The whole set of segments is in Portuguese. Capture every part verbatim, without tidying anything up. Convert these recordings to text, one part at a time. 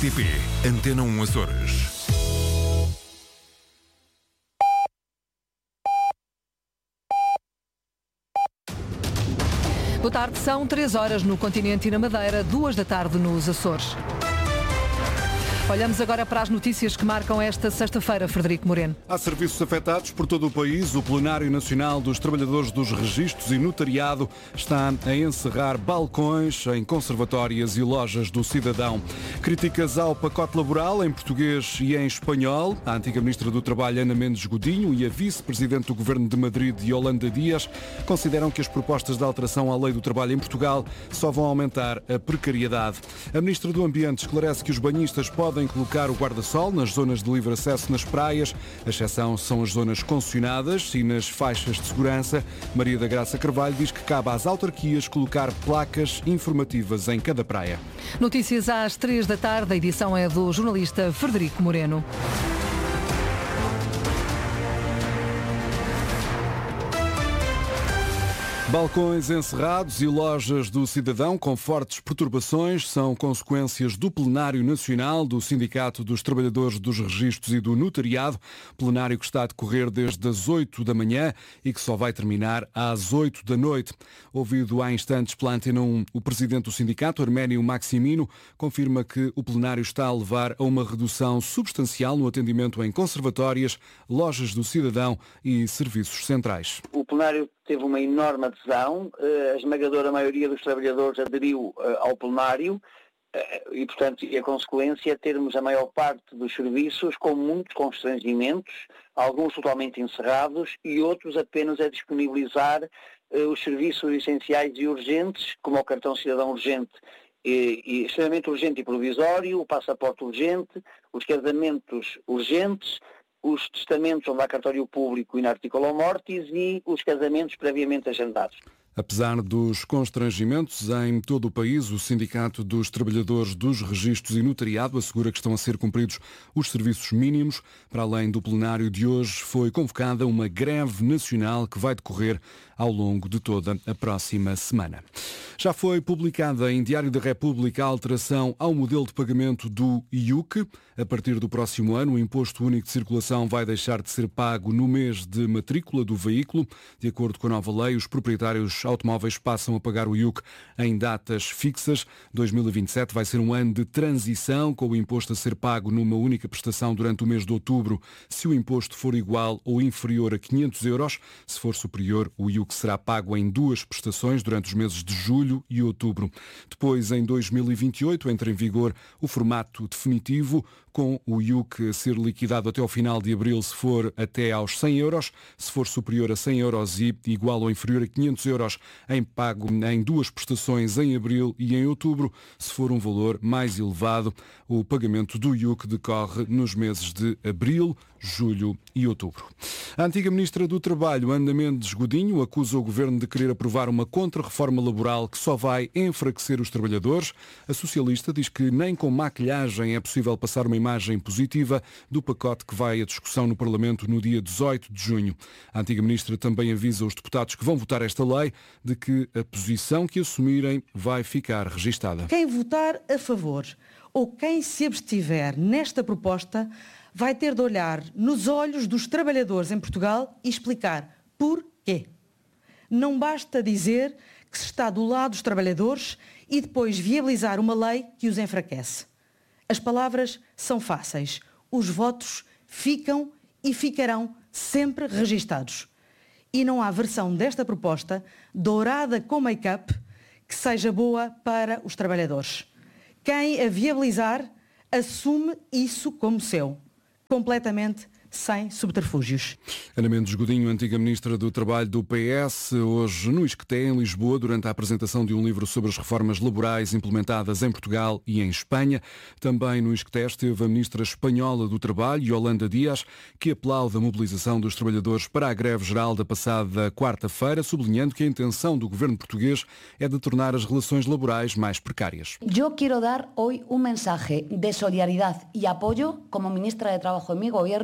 R T P Antena um Açores. Boa tarde, são três horas no continente e na Madeira, duas da tarde nos Açores. Olhamos agora para as notícias que marcam esta sexta-feira, Frederico Moreno. Há serviços afetados por todo o país. O Plenário Nacional dos Trabalhadores dos Registros e Notariado está a encerrar balcões em conservatórias e lojas do cidadão. Críticas ao pacote laboral em português e em espanhol. A antiga Ministra do Trabalho, Ana Mendes Godinho, e a Vice-Presidente do Governo de Madrid, Yolanda Díaz, consideram que as propostas de alteração à Lei do Trabalho em Portugal só vão aumentar a precariedade. A Ministra do Ambiente esclarece que os banhistas podem Podem colocar o guarda-sol nas zonas de livre acesso nas praias. A exceção são as zonas concessionadas e nas faixas de segurança. Maria da Graça Carvalho diz que cabe às autarquias colocar placas informativas em cada praia. Notícias às três da tarde. A edição é do jornalista Frederico Moreno. Balcões encerrados e lojas do cidadão com fortes perturbações são consequências do Plenário Nacional do Sindicato dos Trabalhadores dos Registros e do Notariado, plenário que está a decorrer desde as oito da manhã e que só vai terminar às oito da noite. Ouvido há instantes pela Antena um, o presidente do sindicato, Arménio Maximino, confirma que o plenário está a levar a uma redução substancial no atendimento em conservatórias, lojas do cidadão e serviços centrais. O plenário teve uma enorme adesão, a esmagadora maioria dos trabalhadores aderiu ao plenário e, portanto, e a consequência é termos a maior parte dos serviços com muitos constrangimentos, alguns totalmente encerrados e outros apenas a disponibilizar os serviços essenciais e urgentes, como o cartão cidadão urgente e, e extremamente urgente e provisório, o passaporte urgente, os casamentos urgentes, os testamentos onde há cartório público e na articulo mortis e os casamentos previamente agendados. Apesar dos constrangimentos em todo o país, o Sindicato dos Trabalhadores dos Registros e Notariado assegura que estão a ser cumpridos os serviços mínimos. Para além do plenário de hoje, foi convocada uma greve nacional que vai decorrer ao longo de toda a próxima semana. Já foi publicada em Diário da República a alteração ao modelo de pagamento do I U C. A partir do próximo ano, o Imposto Único de Circulação vai deixar de ser pago no mês de matrícula do veículo. De acordo com a nova lei, os proprietários automóveis passam a pagar o I U C em datas fixas. dois mil e vinte e sete vai ser um ano de transição, com o imposto a ser pago numa única prestação durante o mês de outubro, se o imposto for igual ou inferior a quinhentos euros. Se for superior, o I U C será pago em duas prestações durante os meses de julho e outubro. Depois, em dois mil e vinte e oito, entra em vigor o formato definitivo, com o I U C a ser liquidado até ao final de abril se for até aos cem euros, se for superior a cem euros e igual ou inferior a quinhentos euros, em pago em duas prestações em abril e em outubro. Se for um valor mais elevado, o pagamento do I U C decorre nos meses de abril, julho e outubro. A antiga Ministra do Trabalho, Ana Mendes Godinho, acusa o Governo de querer aprovar uma contra-reforma laboral que só vai enfraquecer os trabalhadores. A socialista diz que nem com maquilhagem é possível passar uma imagem positiva do pacote que vai à discussão no Parlamento no dia dezoito de junho. A antiga Ministra também avisa os deputados que vão votar esta lei de que a posição que assumirem vai ficar registada. Quem votar a favor ou quem se abstiver nesta proposta vai ter de olhar nos olhos dos trabalhadores em Portugal e explicar porquê. Não basta dizer que se está do lado dos trabalhadores e depois viabilizar uma lei que os enfraquece. As palavras são fáceis. Os votos ficam e ficarão sempre registados. E não há versão desta proposta, dourada com make-up, que seja boa para os trabalhadores. Quem a viabilizar assume isso como seu, completamente sem subterfúgios. Ana Mendes Godinho, antiga Ministra do Trabalho do P S, hoje no Isqueté, em Lisboa, durante a apresentação de um livro sobre as reformas laborais implementadas em Portugal e em Espanha. Também no Isqueté esteve a Ministra Espanhola do Trabalho, Yolanda Díaz, que aplaude a mobilização dos trabalhadores para a greve geral da passada quarta-feira, sublinhando que a intenção do governo português é de tornar as relações laborais mais precárias. Eu quero dar hoje um mensaje de solidariedade e apoio como Ministra de Trabalho em meu governo, que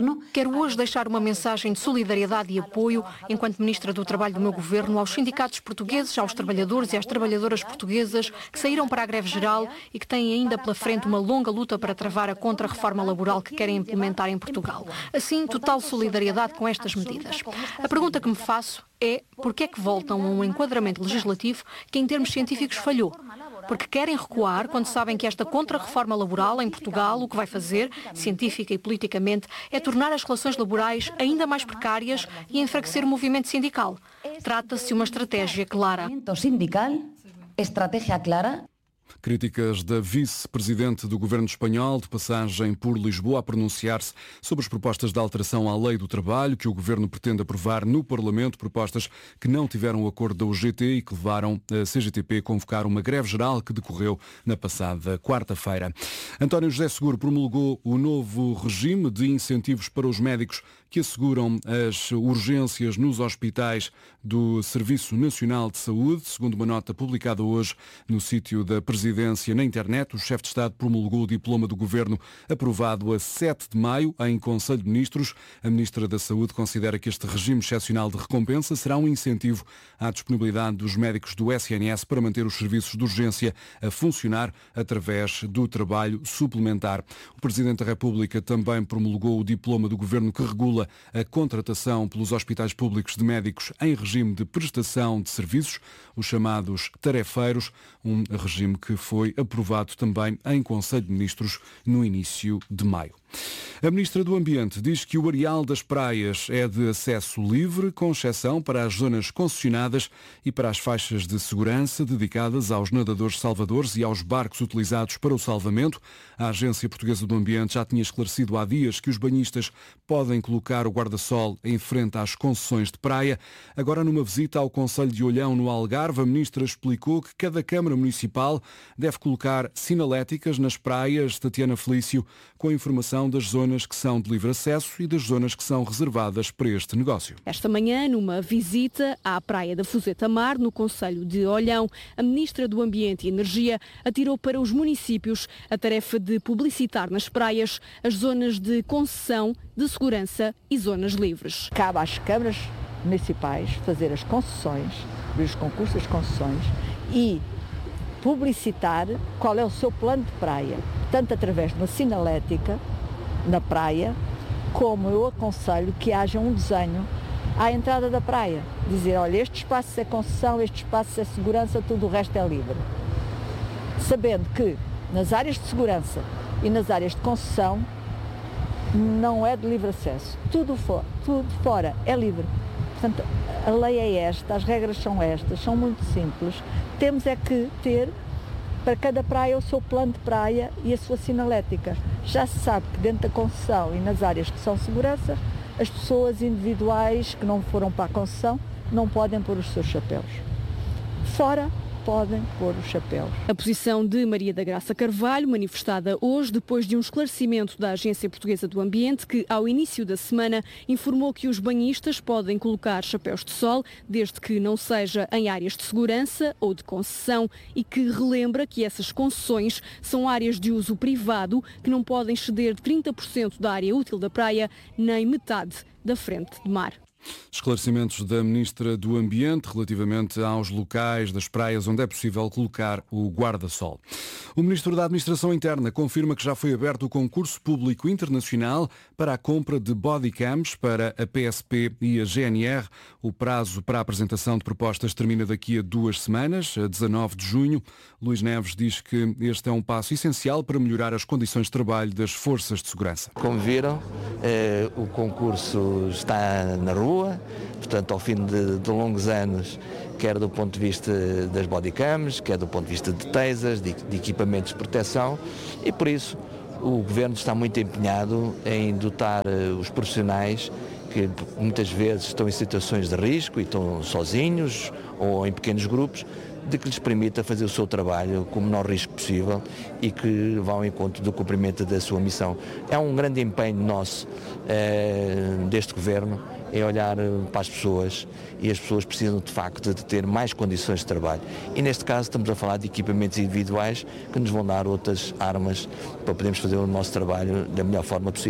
Quero hoje deixar uma mensagem de solidariedade e apoio, enquanto Ministra do Trabalho do meu Governo, aos sindicatos portugueses, aos trabalhadores e às trabalhadoras portuguesas que saíram para a greve geral e que têm ainda pela frente uma longa luta para travar a contra-reforma laboral que querem implementar em Portugal. Assim, total solidariedade com estas medidas. A pergunta que me faço é porquê é que voltam a um enquadramento legislativo que em termos científicos falhou? Porque querem recuar quando sabem que esta contra-reforma laboral em Portugal o que vai fazer, científica e politicamente, é tornar as relações laborais ainda mais precárias e enfraquecer o movimento sindical. Trata-se de uma estratégia clara. Sindical, estratégia clara. Críticas da vice-presidente do governo espanhol, de passagem por Lisboa, a pronunciar-se sobre as propostas de alteração à lei do trabalho que o governo pretende aprovar no Parlamento, propostas que não tiveram o acordo da U G T e que levaram a C G T P a convocar uma greve geral que decorreu na passada quarta-feira. António José Seguro promulgou o novo regime de incentivos para os médicos que asseguram as urgências nos hospitais do Serviço Nacional de Saúde. Segundo uma nota publicada hoje no sítio da Presidência na internet, o chefe de Estado promulgou o diploma do Governo aprovado a sete de maio em Conselho de Ministros. A Ministra da Saúde considera que este regime excepcional de recompensa será um incentivo à disponibilidade dos médicos do S N S para manter os serviços de urgência a funcionar através do trabalho suplementar. O Presidente da República também promulgou o diploma do Governo que regula a contratação pelos hospitais públicos de médicos em regime de prestação de serviços, os chamados tarefeiros, um regime que foi aprovado também em Conselho de Ministros no início de maio. A Ministra do Ambiente diz que o areal das praias é de acesso livre, com exceção para as zonas concessionadas e para as faixas de segurança dedicadas aos nadadores salvadores e aos barcos utilizados para o salvamento. A Agência Portuguesa do Ambiente já tinha esclarecido há dias que os banhistas podem colocar o guarda-sol em frente às concessões de praia. Agora, numa visita ao Concelho de Olhão, no Algarve, a Ministra explicou que cada Câmara Municipal deve colocar sinaléticas nas praias. Tatiana Felício, com a informação das zonas que são de livre acesso e das zonas que são reservadas para este negócio. Esta manhã, numa visita à praia da Fuzeta Mar, no Concelho de Olhão, a Ministra do Ambiente e Energia atirou para os municípios a tarefa de publicitar nas praias as zonas de concessão, de segurança e zonas livres. Cabe às câmaras municipais fazer as concessões, abrir os concursos das concessões e publicitar qual é o seu plano de praia, tanto através de uma sinalética na praia, como eu aconselho que haja um desenho à entrada da praia. Dizer, olha, este espaço é concessão, este espaço é segurança, tudo o resto é livre. Sabendo que nas áreas de segurança e nas áreas de concessão não é de livre acesso. Tudo, for, tudo fora é livre. Portanto, a lei é esta, as regras são estas, são muito simples. Temos é que ter para cada praia o seu plano de praia e a sua sinalética. Já se sabe que dentro da concessão e nas áreas que são segurança, as pessoas individuais que não foram para a concessão não podem pôr os seus chapéus. Fora, podem pôr os chapéus. A posição de Maria da Graça Carvalho, manifestada hoje depois de um esclarecimento da Agência Portuguesa do Ambiente, que ao início da semana informou que os banhistas podem colocar chapéus de sol, desde que não seja em áreas de segurança ou de concessão, e que relembra que essas concessões são áreas de uso privado que não podem exceder trinta por cento da área útil da praia, nem metade da frente de mar. Esclarecimentos da Ministra do Ambiente relativamente aos locais das praias onde é possível colocar o guarda-sol. O Ministro da Administração Interna confirma que já foi aberto o concurso público internacional para a compra de bodycams para a P S P e a G N R. O prazo para a apresentação de propostas termina daqui a duas semanas, a dezanove de junho. Luís Neves diz que este é um passo essencial para melhorar as condições de trabalho das forças de segurança. Como viram, eh, o concurso está na rua. Portanto, ao fim de, de longos anos, quer do ponto de vista das bodycams, quer do ponto de vista de tasers, de, de equipamentos de proteção, e por isso o Governo está muito empenhado em dotar os profissionais que muitas vezes estão em situações de risco e estão sozinhos ou em pequenos grupos, de que lhes permita fazer o seu trabalho com o menor risco possível e que vá ao encontro do cumprimento da sua missão. É um grande empenho nosso, eh, deste Governo, é olhar para as pessoas, e as pessoas precisam de facto de ter mais condições de trabalho. E neste caso estamos a falar de equipamentos individuais que nos vão dar outras armas para podermos fazer o nosso trabalho da melhor forma possível.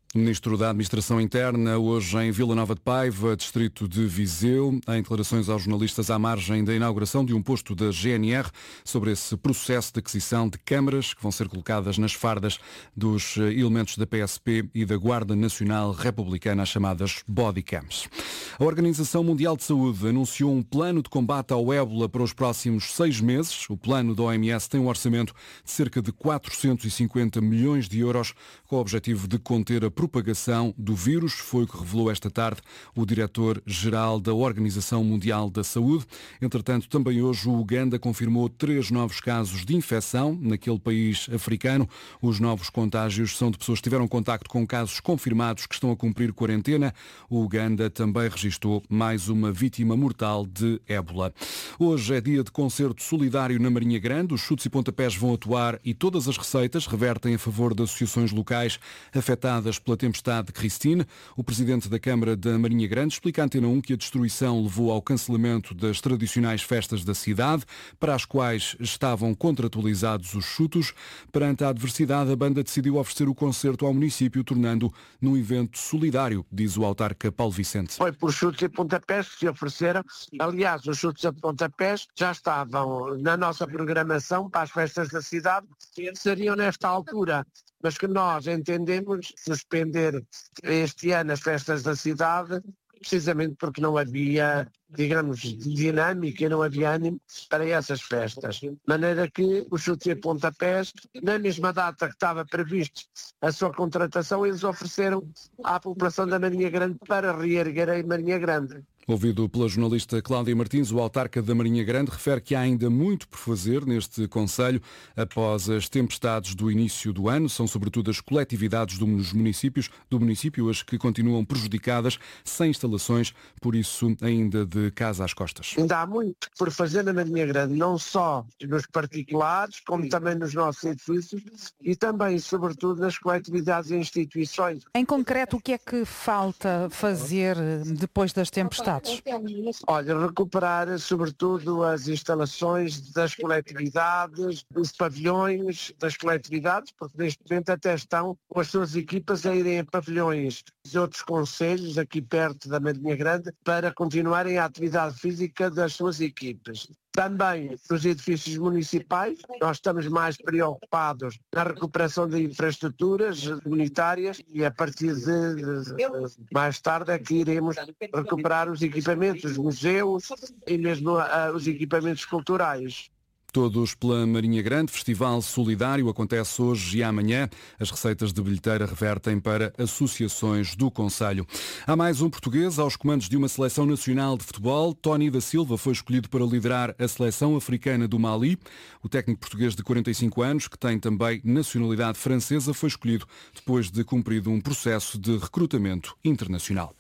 O Ministro da Administração Interna, hoje em Vila Nova de Paiva, distrito de Viseu, em declarações aos jornalistas à margem da inauguração de um posto da G N R sobre esse processo de aquisição de câmaras que vão ser colocadas nas fardas dos elementos da P S P e da Guarda Nacional Republicana, as chamadas bodycams. A Organização Mundial de Saúde anunciou um plano de combate ao ébola para os próximos seis meses. O plano da O M S tem um orçamento de cerca de quatrocentos e cinquenta milhões de euros, com o objetivo de conter a propagação do vírus, foi o que revelou esta tarde o diretor-geral da Organização Mundial da Saúde. Entretanto, também hoje o Uganda confirmou três novos casos de infecção naquele país africano. Os novos contágios são de pessoas que tiveram contacto com casos confirmados que estão a cumprir quarentena. O Uganda também registrou mais uma vítima mortal de ébola. Hoje é dia de concerto solidário na Marinha Grande. Os chutes e pontapés vão atuar e todas as receitas revertem a favor de associações locais afetadas pela tempestade Christine. O presidente da Câmara da Marinha Grande explica à Antena um que a destruição levou ao cancelamento das tradicionais festas da cidade, para as quais estavam contratualizados os chutos. Perante a adversidade, a banda decidiu oferecer o concerto ao município, tornando num evento solidário, diz o autarca Paulo Vicente. Foi por chutes e pontapés que se ofereceram. Aliás, os chutes e pontapés já estavam na nossa programação para as festas da cidade, que seriam nesta altura, mas que nós entendemos suspender este ano as festas da cidade, precisamente porque não havia, digamos, dinâmica e não havia ânimo para essas festas. De maneira que os chutes e pontapés, na mesma data que estava previsto a sua contratação, eles ofereceram à população da Marinha Grande para reerguer a Marinha Grande. Ouvido pela jornalista Cláudia Martins, o autarca da Marinha Grande refere que há ainda muito por fazer neste concelho após as tempestades do início do ano. São sobretudo as coletividades dos municípios, do município as que continuam prejudicadas, sem instalações, por isso ainda de casa às costas. Ainda há muito por fazer na Marinha Grande, não só nos particulares, como também nos nossos edifícios e também, sobretudo, nas coletividades e instituições. Em concreto, o que é que falta fazer depois das tempestades? Olha, recuperar sobretudo as instalações das coletividades, os pavilhões das coletividades, porque neste momento até estão com as suas equipas a irem a pavilhões de outros concelhos aqui perto da Marinha Grande para continuarem a atividade física das suas equipas. Também nos edifícios municipais, nós estamos mais preocupados na recuperação de infraestruturas comunitárias e a partir de, de, de mais tarde é que iremos recuperar os equipamentos, os museus e mesmo uh, os equipamentos culturais. Todos pela Marinha Grande, festival solidário, acontece hoje e amanhã. As receitas de bilheteira revertem para associações do concelho. Há mais um português aos comandos de uma seleção nacional de futebol. Tony da Silva foi escolhido para liderar a seleção africana do Mali. O técnico português de quarenta e cinco anos, que tem também nacionalidade francesa, foi escolhido depois de cumprido um processo de recrutamento internacional.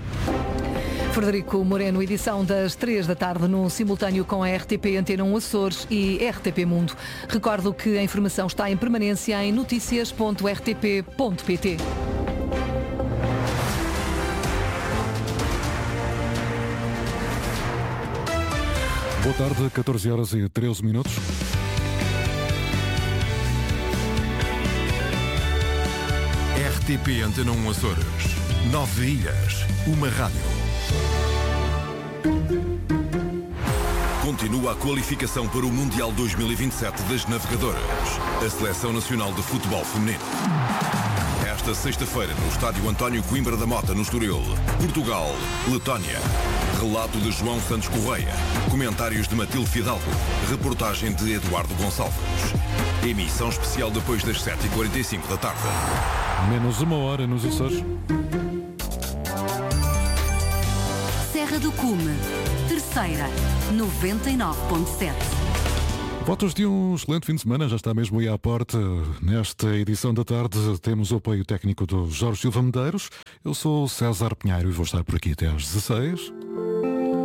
Frederico Moreno, edição das três da tarde, num simultâneo com a R T P Antena um Açores e R T P Mundo. Recordo que a informação está em permanência em notícias ponto r t p ponto p t. Boa tarde, catorze horas e treze minutos. R T P Antena um Açores. Nove ilhas, uma rádio. Continua a qualificação para o Mundial dois mil e vinte e sete das navegadoras. A Seleção Nacional de Futebol Feminino. Esta sexta-feira, no estádio António Coimbra da Mota, no Estoril. Portugal, Letónia. Relato de João Santos Correia. Comentários de Matilde Fidalgo. Reportagem de Eduardo Gonçalves. Emissão especial depois das sete e quarenta e cinco da tarde. Menos uma hora nos Açores. Serra do Cume, terceira, noventa e nove ponto sete. Votos de um excelente fim de semana, já está mesmo aí à porta. Nesta edição da tarde temos o apoio técnico do Jorge Silva Medeiros. Eu sou o César Pinheiro e vou estar por aqui até às dezasseis.